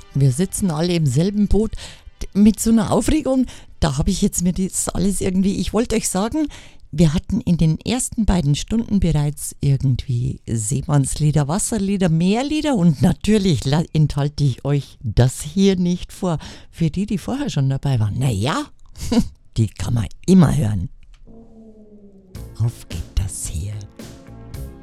Wir sitzen alle im selben Boot mit so einer Aufregung. Da habe ich jetzt mir das alles irgendwie, ich wollte euch sagen, wir hatten in den ersten beiden Stunden bereits irgendwie Seemannslieder, Wasserlieder, Meerlieder und natürlich enthalte ich euch das hier nicht vor. Für die, die vorher schon dabei waren, naja, die kann man immer hören. Auf geht das hier.